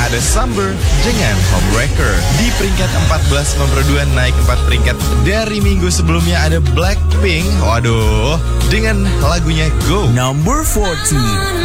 ada Summer dengan Homewrecker. Di peringkat 14 nomor 2 naik 4 peringkat dari minggu sebelumnya ada Blackpink. Waduh, dengan lagunya Go. Number 14.